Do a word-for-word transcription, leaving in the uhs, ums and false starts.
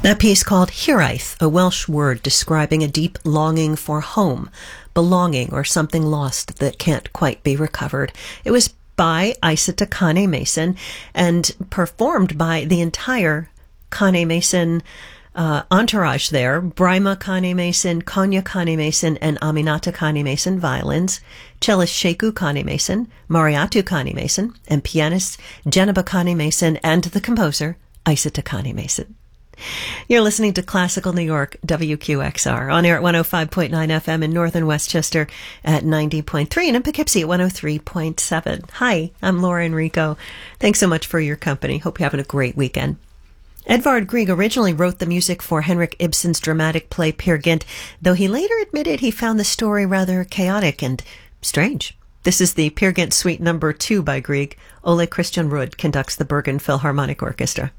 That piece called Hiraeth, a Welsh word describing a deep longing for home, belonging, or something lost that can't quite be recovered. It was by Aisata Kane Mason and performed by the entire Kane Mason uh, entourage there. Brima Kane Mason, Konya Kane Mason, and Aminata Kane Mason violins, cellist Sheku Kane Mason, Mariatu Kane Mason, and pianist Jenaba Kane Mason, and the composer Aisata Kane Mason. You're listening to Classical New York, W Q X R, on air at one oh five point nine F M in northern Westchester, at ninety point three, and in Poughkeepsie at one oh three point seven. Hi, I'm Laura Enrico. Thanks so much for your company. Hope you're having a great weekend. Edvard Grieg originally wrote the music for Henrik Ibsen's dramatic play Peer Gynt, though he later admitted he found the story rather chaotic and strange. This is the Peer Gynt Suite Number two by Grieg. Ole Christian Rudd conducts the Bergen Philharmonic Orchestra.